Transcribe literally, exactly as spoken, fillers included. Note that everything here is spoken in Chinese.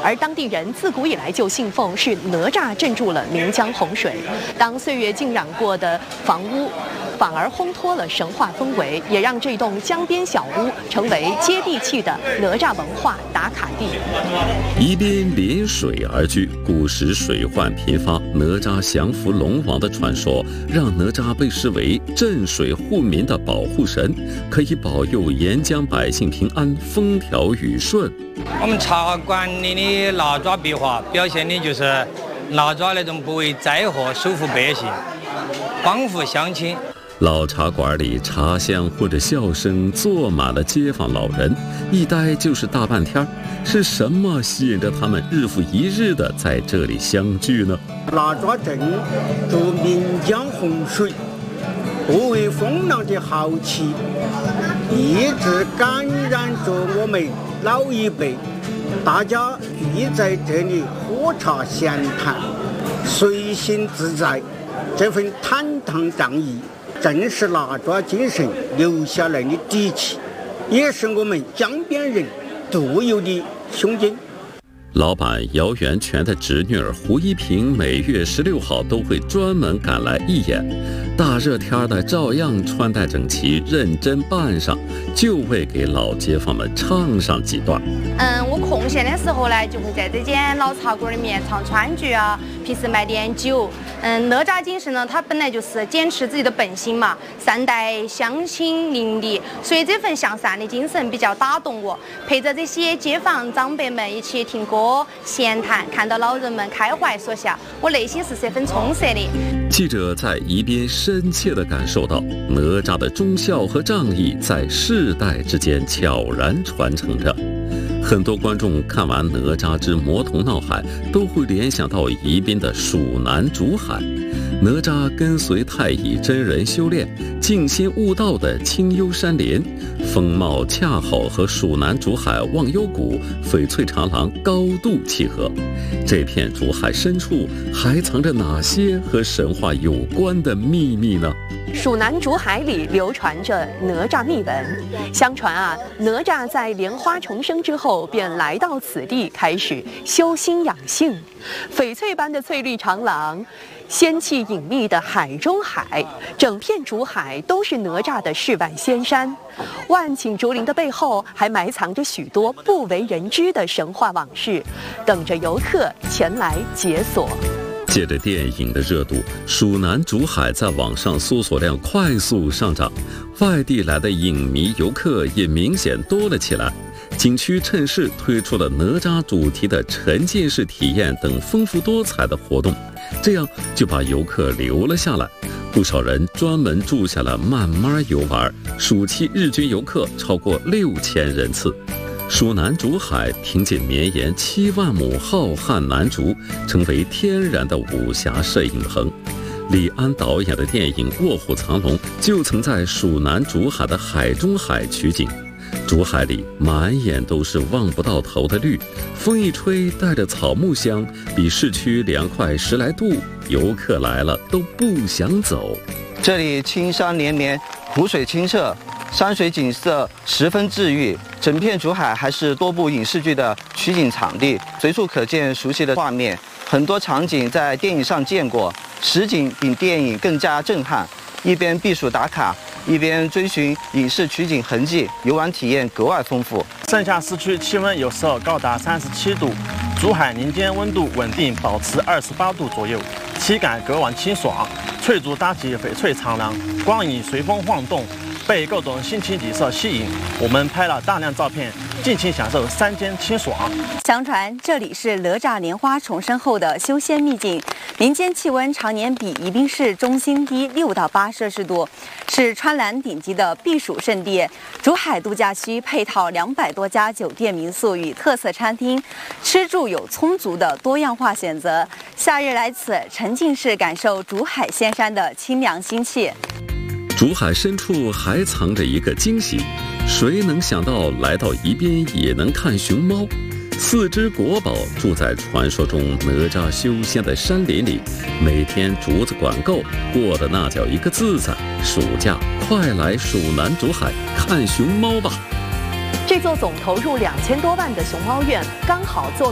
而当地人自古以来就信奉是哪吒镇住了岷江洪水。当岁月浸染过的房屋反而烘托了神话氛围，也让这栋江边小屋成为接地气的哪吒文化打卡地。 宜宾临水而居，古时水患频发，哪吒降服龙王的传说，让哪吒被视为镇水护民的保护神，可以保佑沿江百姓平安、风调雨顺。 我们茶馆里的哪吒壁画表现的就是哪吒那种不畏灾祸、守护百姓、帮扶乡亲。 老茶馆里茶香或者笑声坐满了街坊老人，一待就是大半天。是什么吸引着他们日复一日的在这里相聚呢？ 哪吒镇住岷江洪水，不畏风浪的豪气，一直感染着我们老一辈。大家聚在这里喝茶闲谈，随心自在，这份坦荡荡意正是哪吒精神留下来的底气，也是我们江边人独有的胸襟。 老板姚元全的侄女儿胡一平每月十六号都会专门赶来一眼，大热天的照样穿戴整齐，认真扮上，就为给老街坊们唱上几段。 嗯，我空闲的时候呢，就会在这间老茶馆里面唱川剧啊，平时卖点酒。嗯，哪吒精神呢，他本来就是坚持自己的本心嘛，善待乡亲邻里，所以这份向善的精神比较打动我。陪着这些街坊长辈们一起听歌闲谈，看到老人们开怀所笑，我内心是十分充实的。 记者在宜宾深切地感受到，哪吒的忠孝和仗义在世代之间悄然传承着。很多观众看完《哪吒之魔童闹海》，都会联想到宜宾的蜀南竹海。哪吒跟随太乙真人修炼，静心悟道的清幽山林，风貌恰好和蜀南竹海忘忧谷、翡翠长廊高度契合。这片竹海深处还藏着哪些和神话有关的秘密呢？ 蜀南竹海里流传着哪吒秘闻。相传啊，哪吒在莲花重生之后，便来到此地开始修心养性。翡翠般的翠绿长廊，仙气隐秘的海中海，整片竹海都是哪吒的世外仙山。万顷竹林的背后，还埋藏着许多不为人知的神话往事，等着游客前来解锁。 借着电影的热度，蜀南竹海在网上搜索量快速上涨，外地来的影迷游客也明显多了起来。景区趁势推出了哪吒主题的沉浸式体验等丰富多彩的活动，这样就把游客留了下来。不少人专门住下来慢慢游玩，暑期日均游客超过六千人次。蜀南竹海凭借绵延七万亩浩瀚南竹，成为天然的武侠摄影棚。李安导演的电影《卧虎藏龙》就曾在蜀南竹海的海中海取景。竹海里满眼都是望不到头的绿，风一吹带着草木香，比市区凉快十来度，游客来了都不想走。 这里青山连绵，湖水清澈，山水景色十分治愈。整片竹海还是多部影视剧的取景场地，随处可见熟悉的画面，很多场景在电影上见过，实景比电影更加震撼。一边避暑打卡，一边追寻影视取景痕迹，游玩体验格外丰富。 盛夏市区气温有时候高达三十七度，竹海林间温度稳定保持二十八度左右，体感格外清爽。翠竹搭起翡翠长廊，光影随风晃动，被各种新奇景色吸引。我们拍了大量照片，尽情享受山间清爽。 相传这里是哪吒莲花重生后的修仙秘境，林间气温常年比宜宾市中心低六到八摄氏度，是川南顶级的避暑胜地。竹海度假区配套两百多家酒店民宿与特色餐厅，吃住有充足的多样化选择。夏日来此，沉浸式感受竹海仙山的清凉心气。 竹海深处还藏着一个惊喜，谁能想到来到宜宾也能看熊猫？四只国宝住在传说中哪吒修仙的山林里，每天竹子管够，过得那叫一个自在。暑假快来蜀南竹海看熊猫吧！ 这座总投入两千多万的熊猫院，刚好坐